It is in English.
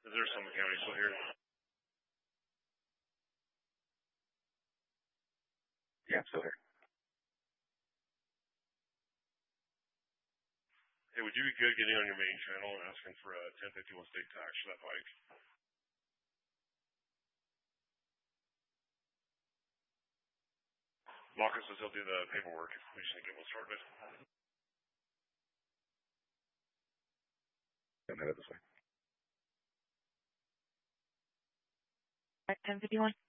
Is there some county still here? Yeah, I'm still here. Hey, would you be good getting on your main channel and asking for a 1051 state tax for that bike? Marcus says he'll do the paperwork. We just need to get one started. Don't have it this way. 1051.